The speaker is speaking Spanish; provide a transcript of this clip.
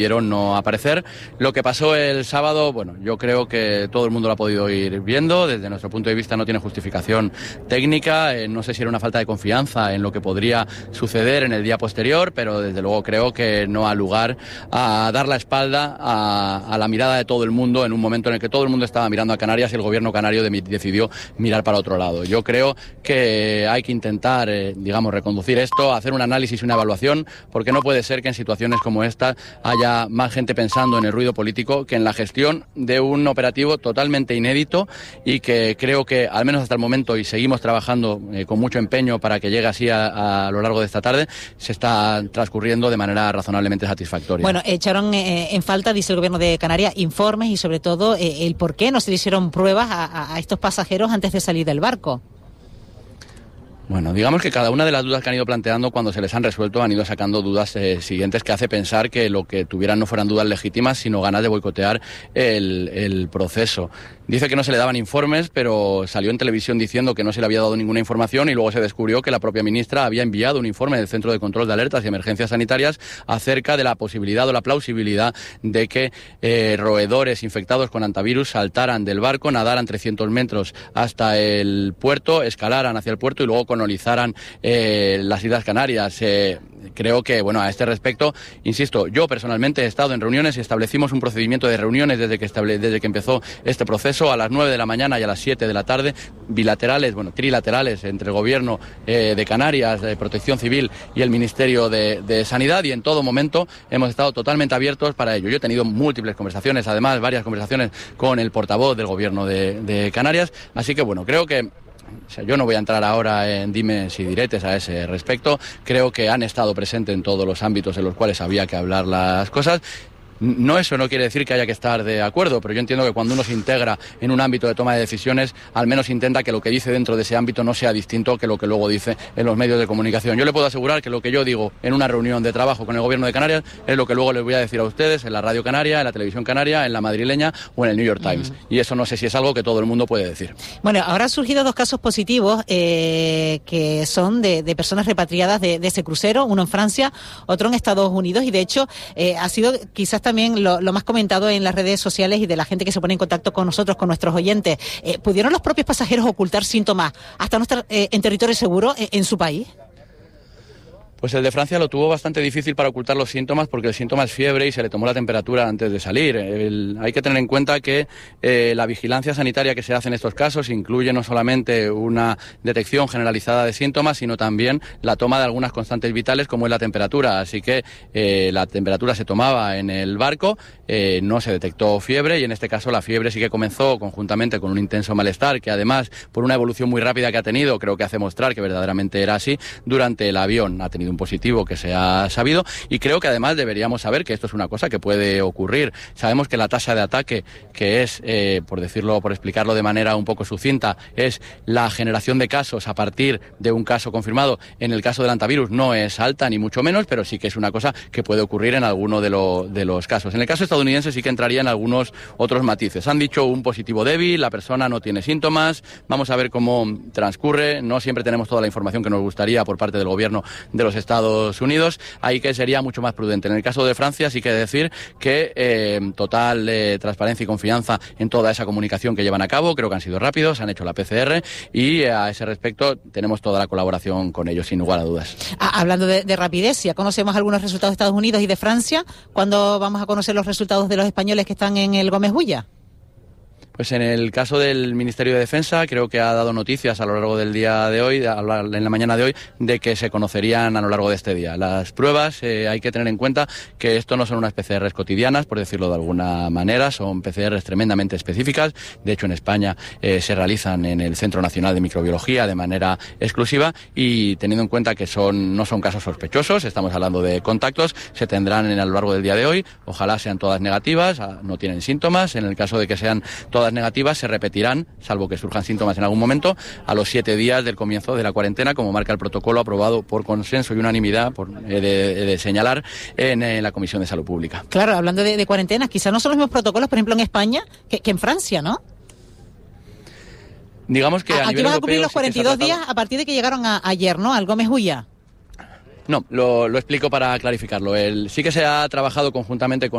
no aparecer. Lo que pasó el sábado, bueno, yo creo que todo el mundo lo ha podido ir viendo. Desde nuestro punto de vista no tiene justificación técnica. No sé si era una falta de confianza en lo que podría suceder en el día posterior, pero desde luego creo que no ha lugar a dar la espalda a la mirada de todo el mundo en un momento en el que todo el mundo estaba mirando a Canarias y el gobierno canario decidió mirar para otro lado. Yo creo que hay que intentar, reconducir esto, hacer un análisis y una evaluación, porque no puede ser que en situaciones como esta haya más gente pensando en el ruido político que en la gestión de un operativo totalmente inédito y que creo que, al menos hasta el momento, y seguimos trabajando con mucho empeño para que llegue así a lo largo de esta tarde, se está transcurriendo de manera razonablemente satisfactoria. Bueno, echaron en falta, dice el gobierno de Canarias, informes y sobre todo el por qué no se le hicieron pruebas a estos pasajeros antes de salir del barco. Bueno, digamos que cada una de las dudas que han ido planteando, cuando se les han resuelto, han ido sacando dudas siguientes que hace pensar que lo que tuvieran no fueran dudas legítimas, sino ganas de boicotear el proceso. Dice que no se le daban informes, pero salió en televisión diciendo que no se le había dado ninguna información y luego se descubrió que la propia ministra había enviado un informe del Centro de Control de Alertas y Emergencias Sanitarias acerca de la posibilidad o la plausibilidad de que roedores infectados con hantavirus saltaran del barco, nadaran 300 metros hasta el puerto, escalaran hacia el puerto y luego colonizaran las Islas Canarias. Creo que, a este respecto, insisto, yo personalmente he estado en reuniones y establecimos un procedimiento de reuniones desde que empezó este proceso a las 9 de la mañana y a las 7 de la tarde, bilaterales, trilaterales, entre el Gobierno de Canarias, de Protección Civil y el Ministerio de Sanidad, y en todo momento hemos estado totalmente abiertos para ello. Yo he tenido múltiples conversaciones, además varias conversaciones con el portavoz del Gobierno de Canarias, así que creo que yo no voy a entrar ahora en dimes y diretes a ese respecto. Creo que han estado presentes en todos los ámbitos en los cuales había que hablar las cosas. Eso no quiere decir que haya que estar de acuerdo, pero yo entiendo que cuando uno se integra en un ámbito de toma de decisiones, al menos intenta que lo que dice dentro de ese ámbito no sea distinto que lo que luego dice en los medios de comunicación. Yo le puedo asegurar que lo que yo digo en una reunión de trabajo con el Gobierno de Canarias es lo que luego les voy a decir a ustedes en la Radio Canaria, en la Televisión Canaria, en la madrileña o en el New York Times. Y eso no sé si es algo que todo el mundo puede decir. Bueno, ahora han surgido 2 casos positivos que son de personas repatriadas de ese crucero, uno en Francia, otro en Estados Unidos, y de hecho ha sido quizás también lo más comentado en las redes sociales y de la gente que se pone en contacto con nosotros, con nuestros oyentes. ¿Pudieron los propios pasajeros ocultar síntomas hasta no estar en territorio seguro en su país? Pues el de Francia lo tuvo bastante difícil para ocultar los síntomas porque el síntoma es fiebre y se le tomó la temperatura antes de salir. Hay que tener en cuenta que la vigilancia sanitaria que se hace en estos casos incluye no solamente una detección generalizada de síntomas, sino también la toma de algunas constantes vitales como es la temperatura. Así que la temperatura se tomaba en el barco, no se detectó fiebre y en este caso la fiebre sí que comenzó conjuntamente con un intenso malestar que además por una evolución muy rápida que ha tenido, creo que hace mostrar que verdaderamente era así, durante el avión ha tenido un positivo que se ha sabido y creo que además deberíamos saber que esto es una cosa que puede ocurrir. Sabemos que la tasa de ataque, que es, por explicarlo de manera un poco sucinta, es la generación de casos a partir de un caso confirmado. En el caso del hantavirus no es alta ni mucho menos, pero sí que es una cosa que puede ocurrir en alguno de los casos. En el caso estadounidense sí que entraría en algunos otros matices. Han dicho un positivo débil, la persona no tiene síntomas, vamos a ver cómo transcurre. No siempre tenemos toda la información que nos gustaría por parte del gobierno de los Estados Unidos, ahí que sería mucho más prudente. En el caso de Francia sí que decir que total transparencia y confianza en toda esa comunicación que llevan a cabo, creo que han sido rápidos, han hecho la PCR y a ese respecto tenemos toda la colaboración con ellos sin lugar a dudas. Hablando de rapidez, ya conocemos algunos resultados de Estados Unidos y de Francia, ¿cuándo vamos a conocer los resultados de los españoles que están en el Gómez Bulla? Pues en el caso del Ministerio de Defensa, creo que ha dado noticias a lo largo del día de hoy, en la mañana de hoy, de que se conocerían a lo largo de este día. Las pruebas, hay que tener en cuenta que esto no son unas PCRs cotidianas, por decirlo de alguna manera, son PCRs tremendamente específicas. De hecho, en España se realizan en el Centro Nacional de Microbiología de manera exclusiva y teniendo en cuenta que no son casos sospechosos, estamos hablando de contactos, se tendrán a lo largo del día de hoy. Ojalá sean todas negativas, no tienen síntomas. En el caso de que sean todas negativas, se repetirán, salvo que surjan síntomas en algún momento, a los 7 días del comienzo de la cuarentena, como marca el protocolo aprobado por consenso y unanimidad de señalar en la Comisión de Salud Pública. Claro, hablando de cuarentenas, quizás no son los mismos protocolos, por ejemplo, en España que en Francia, ¿no? Digamos que a nivel aquí van a europeo cumplir los 42 días a partir de que llegaron ayer, ¿no?, al Gómez Bulla. No, lo explico para clarificarlo. Sí que se ha trabajado conjuntamente con